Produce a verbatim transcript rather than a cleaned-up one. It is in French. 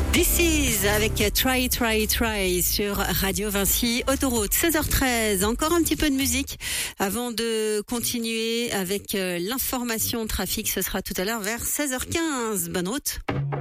This is avec Try, Try, Try sur Radio Vinci Autoroute. seize heures treize, encore un petit peu de musique avant de continuer avec l'information trafic. Ce sera tout à l'heure vers seize heures quinze. Bonne route.